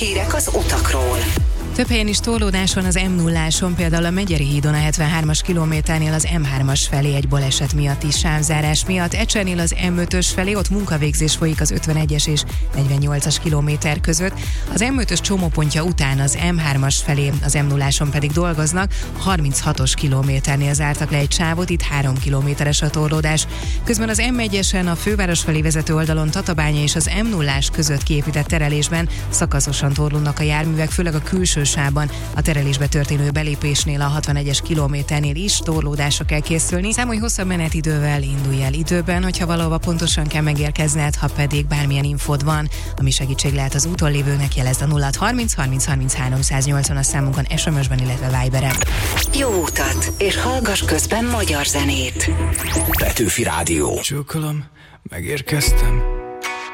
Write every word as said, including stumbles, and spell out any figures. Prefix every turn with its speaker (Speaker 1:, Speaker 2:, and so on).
Speaker 1: Hírek az utakról.
Speaker 2: Több helyen is torlódás van az em nulláson, például a Megyeri hídon a hetvenhármas kilométernél az em hármas felé egy baleset miatt is sávzárás miatt, Ecsernél az em ötös felé ott munkavégzés folyik az ötvenegyes és negyvennyolcas kilométer között, az em ötös csomópontja után az em hármas felé, az em nulláson pedig dolgoznak, a harminchatos kilométernél zártak le egy sávot, itt három kilométeres a torlódás. Közben az em egyesen a főváros felé vezető oldalon Tatabánya és az em nullás között kiépített terelésben szakaszosan torlódnak a járművek, főleg a külső sávban, a terelésbe történő belépésnél a hatvanegyes kilométernél is torlódásra kell készülni. Számolj hosszabb menetidővel, indulj el időben, hogyha valahova pontosan kell megérkezned, ha pedig bármilyen infód van, ami segítség lehet az úton lévőnek, jelezd a nulla harminc harminc harminchárom száznyolcvan a számunkon es em es-ben, illetve Viberen.
Speaker 1: Jó utat, és hallgass közben magyar zenét.
Speaker 3: Petőfi Rádió.
Speaker 4: Csókolom, megérkeztem.